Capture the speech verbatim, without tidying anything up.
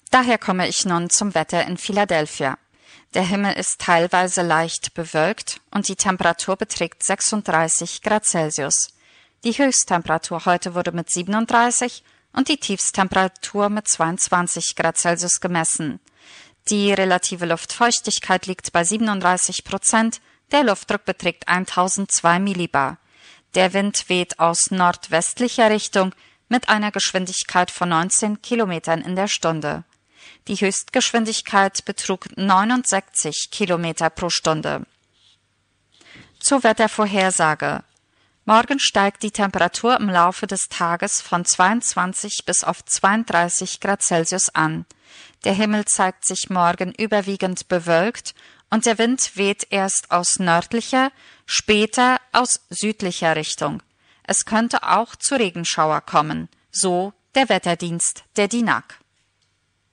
Daher komme ich nun zum Wetter in Philadelphia. Der Himmel ist teilweise leicht bewölkt und die Temperatur beträgt sechsunddreißig Grad Celsius. Die Höchsttemperatur heute wurde mit siebenunddreißig und die Tiefsttemperatur mit zweiundzwanzig Grad Celsius gemessen. Die relative Luftfeuchtigkeit liegt bei siebenunddreißig Prozent, der Luftdruck beträgt tausendzwei Millibar. Der Wind weht aus nordwestlicher Richtung mit einer Geschwindigkeit von neunzehn Kilometern in der Stunde. Die Höchstgeschwindigkeit betrug neunundsechzig Kilometer pro Stunde. Zur Wettervorhersage. Morgen steigt die Temperatur im Laufe des Tages von zweiundzwanzig bis auf zweiunddreißig Grad Celsius an. Der Himmel zeigt sich morgen überwiegend bewölkt und der Wind weht erst aus nördlicher, später aus südlicher Richtung. Es könnte auch zu Regenschauer kommen, so der Wetterdienst der D I N A C.